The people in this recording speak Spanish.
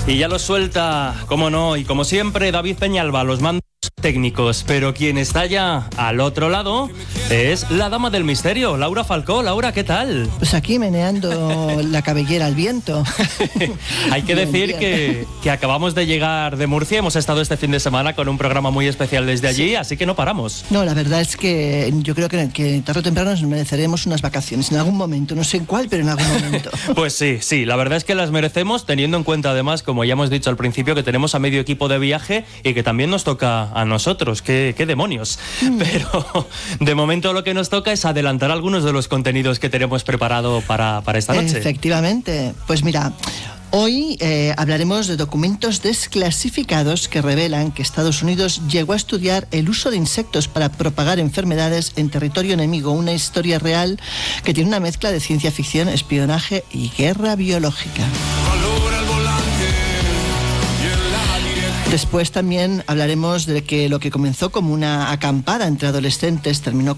Y ya lo suelta, como no, y como siempre, David Peñalba, los mandos técnicos. Pero quien está ya al otro lado es la dama del misterio, Laura Falcó. Laura, ¿qué tal? Pues aquí meneando la cabellera al viento. Hay que decir que acabamos de llegar de Murcia, hemos estado este fin de semana con un programa muy especial desde allí, sí. Así que no paramos. No, la verdad es que yo creo que tarde o temprano nos mereceremos unas vacaciones, en algún momento, no sé en cuál, pero en algún momento. Pues sí, la verdad es que las merecemos, teniendo en cuenta además, como ya hemos dicho al principio, que tenemos a medio equipo de viaje y que también nos toca a nosotros. ¿Qué demonios? Pero de momento lo que nos toca es adelantar algunos de los contenidos que tenemos preparado para esta noche. Efectivamente. Pues mira, hoy hablaremos de documentos desclasificados que revelan que Estados Unidos llegó a estudiar el uso de insectos para propagar enfermedades en territorio enemigo. Una historia real que tiene una mezcla de ciencia ficción, espionaje y guerra biológica. Después también hablaremos de que lo que comenzó como una acampada entre adolescentes terminó